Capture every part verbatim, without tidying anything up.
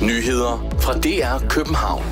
Nyheder fra D R København.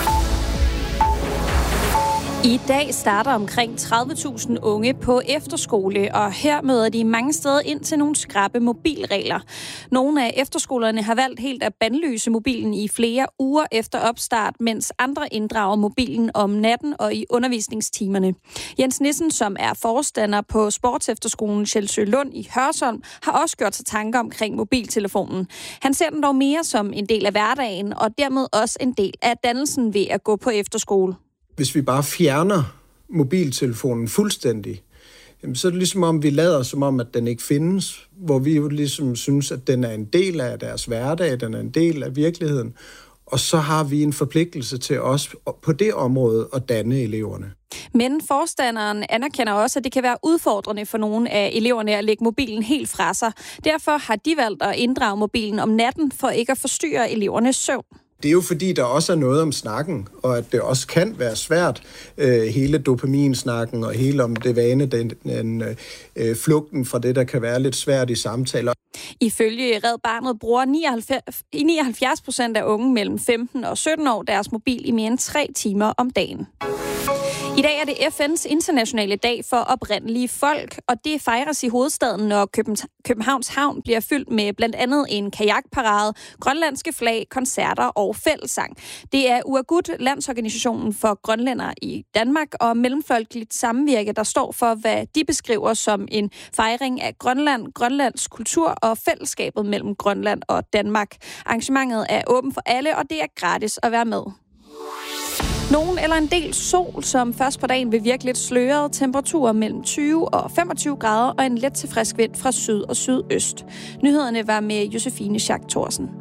I dag starter omkring tredive tusind unge på efterskole, og her møder de mange steder ind til nogle skrappe mobilregler. Nogle af efterskolerne har valgt helt at bandlyse mobilen i flere uger efter opstart, mens andre inddrager mobilen om natten og i undervisningstimerne. Jens Nissen, som er forstander på sportsefterskolen Sjælsø Lund i Hørsholm, har også gjort sig tanker omkring mobiltelefonen. Han ser den dog mere som en del af hverdagen, og dermed også en del af dannelsen ved at gå på efterskole. Hvis vi bare fjerner mobiltelefonen fuldstændig, så er det ligesom om, vi lader som om, at den ikke findes, hvor vi jo ligesom synes, at den er en del af deres hverdag, den er en del af virkeligheden, og så har vi en forpligtelse til også på det område at danne eleverne. Men forstanderen anerkender også, at det kan være udfordrende for nogle af eleverne at lægge mobilen helt fra sig. Derfor har de valgt at inddrage mobilen om natten for ikke at forstyrre elevernes søvn. Det er jo fordi, der også er noget om snakken, og at det også kan være svært, øh, hele dopaminsnakken og hele om det vane, den, den øh, flugten fra det, der kan være lidt svært i samtaler. Ifølge Red Barnet bruger nioghalvfjerds procent af unge mellem femten og sytten år deres mobil i mere end tre timer om dagen. I dag er det F N's internationale dag for oprindelige folk, og det fejres i hovedstaden, når Københavns Havn bliver fyldt med blandt andet en kajakparade, grønlandske flag, koncerter og fællessang. Det er Uagut, landsorganisationen for grønlændere i Danmark, og Mellemfolkeligt Samvirke, der står for, hvad de beskriver som en fejring af Grønland, Grønlands kultur og fællesskabet mellem Grønland og Danmark. Arrangementet er åbent for alle, og det er gratis at være med. Nogen eller en del sol, som først på dagen vil virke lidt sløret, temperaturer mellem tyve og femogtyve grader og en let til frisk vind fra syd og sydøst. Nyhederne var med Josefine Schack Thorsen.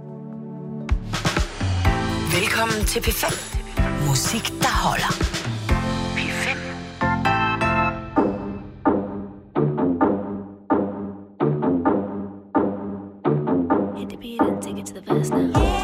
Velkommen til P fem. Musik, der holder.